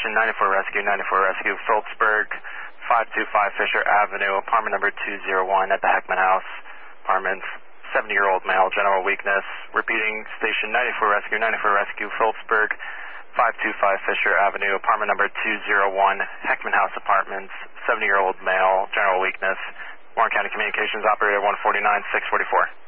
Station 94 Rescue, Phillipsburg, 525 Fisher Avenue, apartment number 201 at the Heckman House, apartments, 70-year-old male, general weakness. Repeating, Station 94 Rescue, Phillipsburg, 525 Fisher Avenue, apartment number 201, Heckman House Apartments, 70-year-old male, general weakness. Warren County Communications Operator 149-644.